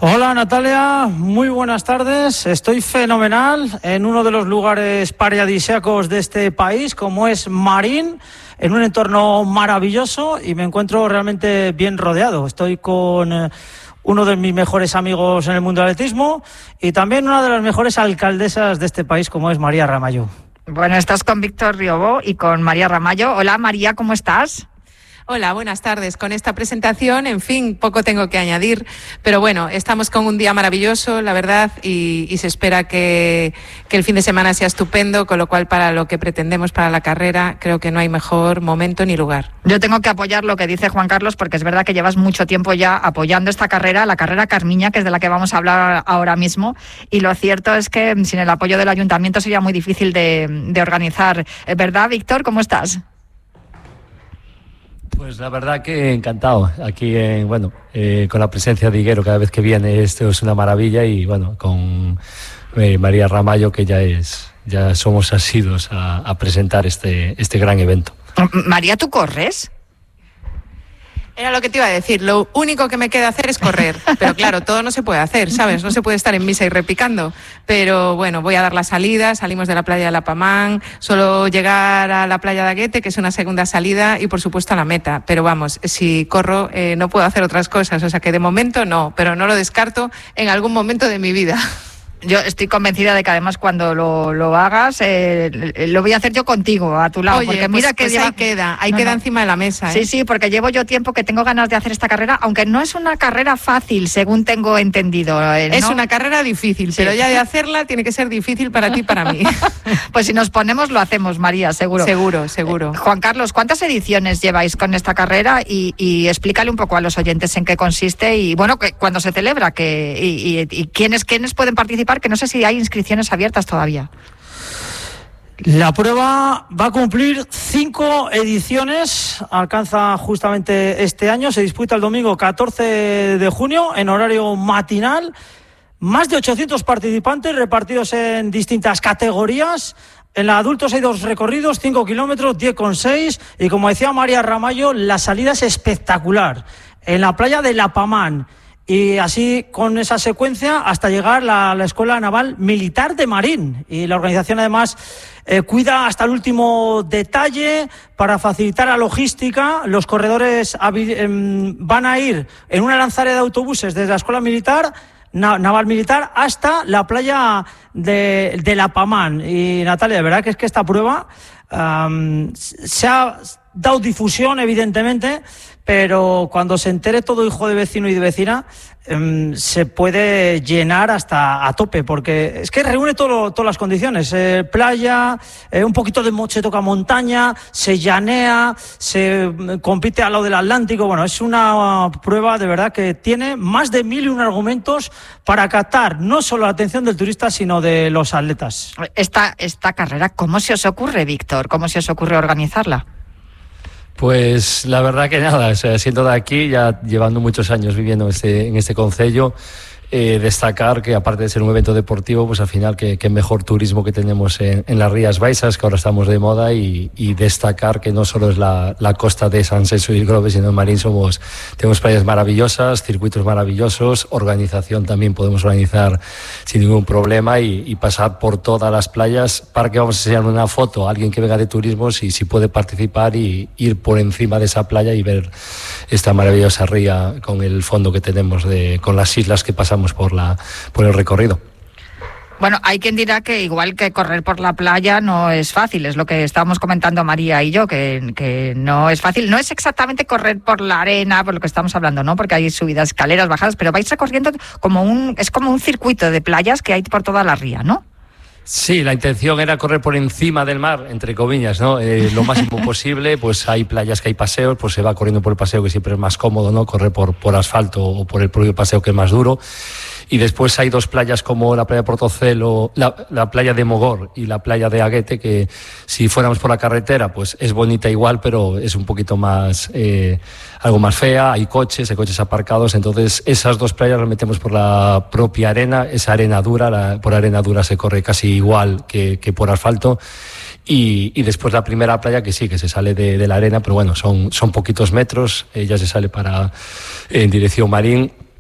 Hola Natalia, muy buenas tardes. Estoy fenomenal en uno de los lugares paradisíacos de este país, como es Marín, en un entorno maravilloso y me encuentro realmente bien rodeado. Estoy con uno de mis mejores amigos en el mundo del atletismo y también una de las mejores alcaldesas de este país, como es María Ramallo. Bueno, estás con Víctor Riobó y con María Ramallo. Hola María, ¿cómo estás? Hola, buenas tardes. Con esta presentación, en fin, poco tengo que añadir, pero bueno, estamos con un día maravilloso, la verdad, y se espera que el fin de semana sea estupendo, con lo cual para lo que pretendemos para la carrera creo que no hay mejor momento ni lugar. Yo tengo que apoyar lo que dice Juan Carlos, porque es verdad que llevas mucho tiempo ya apoyando esta carrera, la carrera Carmiña, que es de la que vamos a hablar ahora mismo, y lo cierto es que sin el apoyo del ayuntamiento sería muy difícil de organizar. ¿Verdad, Víctor? ¿Cómo estás? Pues la verdad que encantado. Aquí, con la presencia de Higuero cada vez que viene, esto es una maravilla. Y bueno, con María Ramallo, que ya somos asiduos a presentar este gran evento. María, ¿tú corres? Era lo que te iba a decir, lo único que me queda hacer es correr, pero claro, todo no se puede hacer, ¿sabes? No se puede estar en misa y repicando, pero bueno, voy a dar la salida, salimos de la playa de La Pamán, solo llegar a la playa de Aguete, que es una segunda salida, y por supuesto a la meta, pero vamos, si corro no puedo hacer otras cosas, o sea que de momento no, pero no lo descarto en algún momento de mi vida. Yo estoy convencida de que además cuando lo hagas, lo voy a hacer yo contigo, a tu lado. Oye, porque mira que ahí queda encima de la mesa. Sí, porque llevo yo tiempo que tengo ganas de hacer esta carrera, aunque no es una carrera fácil, según tengo entendido, ¿no? Es una carrera difícil, sí. Pero ya de hacerla tiene que ser difícil para ti y para mí. Pues si nos ponemos lo hacemos, María, seguro. Seguro. Juan Carlos, ¿cuántas ediciones lleváis con esta carrera? Y explícale un poco a los oyentes en qué consiste y bueno, cuándo se celebra y quiénes pueden participar, que no sé si hay inscripciones abiertas todavía. La prueba va a cumplir 5 ediciones, alcanza justamente este año, se disputa el domingo 14 de junio en horario matinal, más de 800 participantes repartidos en distintas categorías. En la adultos hay 2 recorridos, 5 kilómetros, 10,6 y como decía María Ramallo, la salida es espectacular, en la playa de La Pamán. Y así, con esa secuencia, hasta llegar a la Escuela Naval Militar de Marín. Y la organización, además, cuida hasta el último detalle para facilitar la logística. Los corredores van a ir en una lanzadera de autobuses desde la Escuela Militar, Naval Militar, hasta la playa de La Pamán. Y, Natalia, de verdad que es que esta prueba se ha dado difusión, evidentemente, pero cuando se entere todo hijo de vecino y de vecina, se puede llenar hasta a tope, porque es que reúne todas las condiciones, playa, un poquito se toca montaña, se llanea, se compite al lado del Atlántico. Bueno, es una prueba de verdad que tiene más de 1001 argumentos para captar no solo la atención del turista, sino de los atletas. Esta carrera, ¿cómo se os ocurre, Víctor? ¿Cómo se os ocurre organizarla? Pues la verdad que nada, o sea, siendo de aquí, ya llevando muchos años viviendo en este concello, destacar que aparte de ser un evento deportivo, pues al final que mejor turismo que tenemos en las Rías Baixas, que ahora estamos de moda, y destacar que no solo es la costa de San Celso y Grove, sino en Marín tenemos playas maravillosas, circuitos maravillosos, organización también podemos organizar sin ningún problema y pasar por todas las playas. Para que vamos a enseñar una foto a alguien que venga de turismo, si puede participar y ir por encima de esa playa y ver esta maravillosa ría con el fondo que tenemos con las islas que pasamos por el recorrido. Bueno, hay quien dirá que igual que correr por la playa no es fácil, es lo que estábamos comentando María y yo, que no es fácil. No es exactamente correr por la arena, por lo que estamos hablando, ¿no? Porque hay subidas, escaleras, bajadas, pero vais recorriendo es como un circuito de playas que hay por toda la ría, ¿no? Sí, la intención era correr por encima del mar, entre comillas, ¿no? Lo máximo posible. Pues hay playas que hay paseos, pues se va corriendo por el paseo, que siempre es más cómodo, ¿no? Correr por asfalto o por el propio paseo, que es más duro. Y después hay 2 playas como la playa de Portocelo, la playa de Mogor y la playa de Aguete, que si fuéramos por la carretera pues es bonita igual, pero es un poquito más algo más fea, hay coches aparcados. Entonces esas 2 playas las metemos por la propia arena, esa arena dura, por arena dura se corre casi igual que por asfalto. Y después la primera playa, que sí, que se sale de la arena, pero bueno, son poquitos metros, ya se sale en dirección Marín.